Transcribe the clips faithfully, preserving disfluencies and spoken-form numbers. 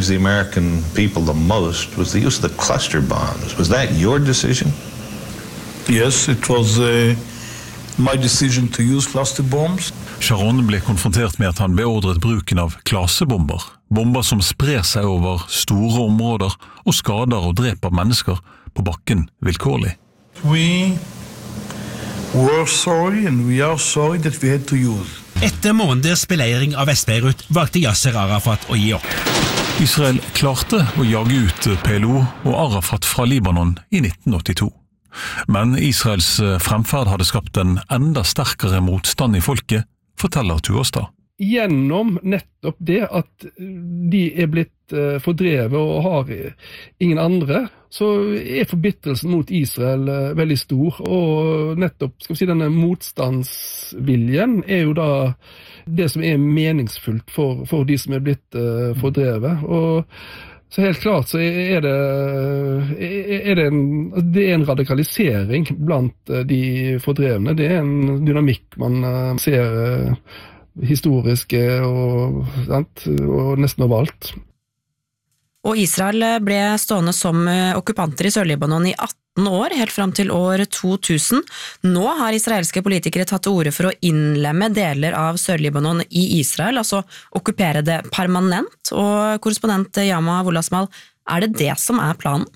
damaged the American people the most was the use of the cluster bombs. Was that your decision? Yes, it was uh, my decision to use cluster bombs. Sharon ble konfrontert med at han beordret bruken av klasebomber, bomber som sprer seg over store områder og skader og dreper mennesker på bakken vilkårlig. We were sorry and we are sorry that we had to use. Etter måneders beleiring av Vest-Beirut valgte Yasser Arafat å gi opp. Israel klarte å jage ut P L O og Arafat fra Libanon i nitten åttito. Men Israels fremferd hadde skapt en enda sterkere motstand i folket, forteller Tuastad. Gjennom nettopp det at de er blitt fordrevet og har ingen andre, så er forbittelsen mot Israel veldig stor, og nettopp skal vi si, denne motstandsviljen er jo da det som er meningsfullt for, for de som er blitt fordrevet, og så helt klart så er det, er det, en, det er en radikalisering blant de fordrevne. Det er en dynamikk man ser historisk og, og nesten overalt. Og Israel ble stående som okkupanter i Sør-Libanon i atten år, helt frem til år to tusen. Nå har israelske politikere tatt til orde for å innlemme deler av Sør-Libanon i Israel, altså okkupere det permanent. Og korrespondent Yama Wolasmal, er det det som er planen?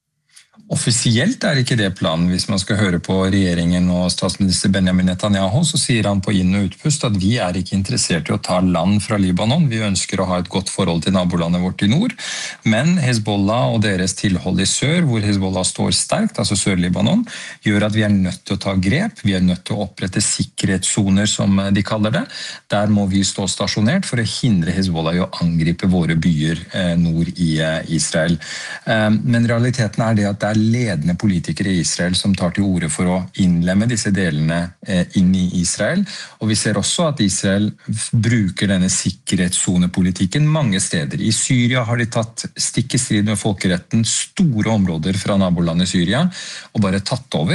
Offisielt er ikke det planen. Hvis man skal høre på regjeringen og statsminister Benjamin Netanyahu, så sier han på inn- og utpust at vi er ikke interessert i å ta land fra Libanon. Vi ønsker å ha et godt forhold til nabolandet vårt i nord. Men Hezbollah og deres tilhold i sør, hvor Hezbollah står sterkt, altså Sør-Libanon, gjør at vi er nødt til å ta grep. Vi er nødt til å opprette sikkerhetssoner, som de kaller det. Der må vi stå stasjonert for å hindre Hezbollah i å angripe våre byer nord i Israel. Men realiteten er det at det er ledende politikere i Israel som tar til orde for å innlemme disse delene inn i Israel. Og vi ser også at Israel bruker denne sikkerhetssonepolitikken mange steder. I Syria har de tatt stikk i strid med folkeretten store områder fra nabolandet Syria og bare tatt over.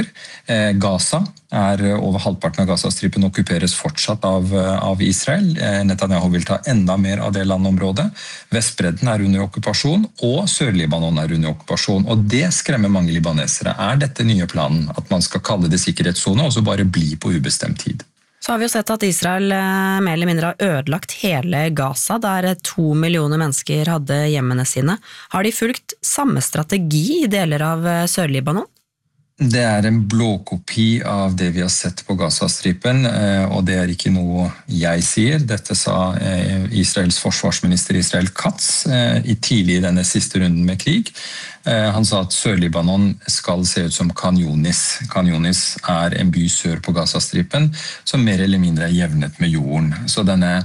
Gaza er over halvparten av Gazastripen okkuperes fortsatt av, av Israel. Netanyahu vil ta enda mer av det landområdet. Vestbredden er under okkupasjon, og Sør-Libanon er under okkupasjon. Og det skremmer mange libanesere. Er dette nye planen, at man skal kalle det sikkerhetszone, og så bare bli på ubestemt tid? Så har vi jo sett at Israel mer eller mindre har ødelagt hele Gaza, der to millioner mennesker hadde hjemmene sine. Har de fulgt samme strategi i deler av Sør-Libanon? Det er en blåkopi av det vi har sett på Gazastripen, og det er ikke noe jeg sier. Dette sa Israels forsvarsminister Israel Katz i tidlig i denne siste runden med krig. Han sa at Sør-Libanon skal se ut som Khan Yunis. Khan Yunis er en by sør på Gazastripen som mer eller mindre er jevnet med jorden. Så denne,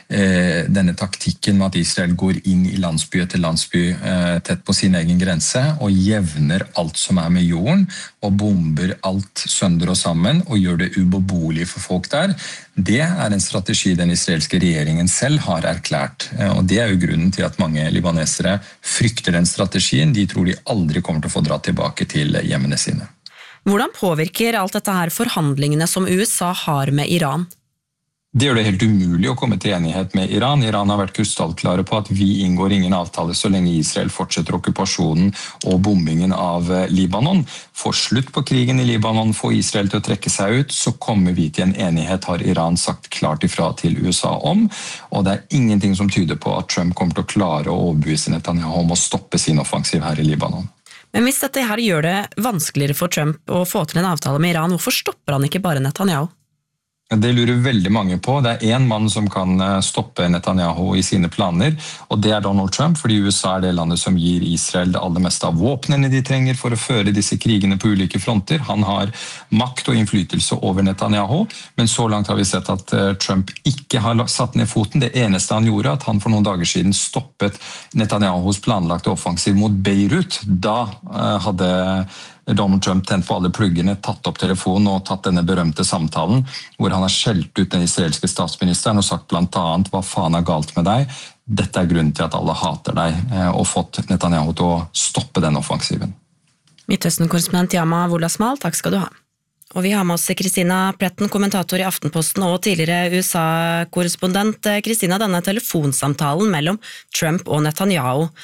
eh, denne taktikken med at Israel går inn i landsby etter landsby eh, tett på sin egen grense og jevner alt som er med jorden og bomber alt sønder og sammen og gjør det ubeboelig for folk der, det er en strategi den israelske regjeringen selv har erklært. Og det er jo grunnen til at mange libanesere frykter den strategien. De tror de aldri kommer til å få dra tilbake til hjemmene sine. Hvordan påvirker alt dette her forhandlingene som U S A har med Iran? Det gjør det helt umulig å komme til enighet med Iran. Iran har vært krystallklare på at vi inngår ingen avtale så lenge Israel fortsetter okkupasjonen og bombingen av Libanon. Får slutt på krigen i Libanon, får Israel til å trekke seg ut, så kommer vi til en enighet, har Iran sagt klart ifra til U S A om. Og det er ingenting som tyder på at Trump kommer til å klare å overbevise Netanyahu om å stoppe sin offensiv her i Libanon. Men hvis dette her gjør det vanskeligere for Trump å få til en avtale med Iran, hvorfor stopper han ikke bare Netanyahu? Det lurer veldig mange på. Det er en mann som kan stoppe Netanyahu i sine planer, og det er Donald Trump, fordi U S A er det landet som gir Israel det aller meste av våpnene de trenger for å føre disse krigene på ulike fronter. Han har makt og innflytelse over Netanyahu, men så langt har vi sett at Trump ikke har satt ned foten. Det eneste han gjorde, at han for noen dager siden stoppet Netanyahus planlagte offensiv mot Beirut. Da hadde Donald Trump tent på alle pluggene, tatt opp telefonen og tatt denne berømte samtalen, hvor han har skjelt ut den israelske statsministeren og sagt blant annet hva faen er galt med deg, dette er grunnen til at alle hater deg, og fått Netanyahu til å stoppe den offensiven. Midtøsten-korrespondent Yama Wolasmal, takk skal du ha. Og vi har med oss Kristina Pletten, kommentator i Aftenposten og tidligere U S A-korrespondent. Kristina, denne telefonsamtalen mellom Trump og Netanyahu,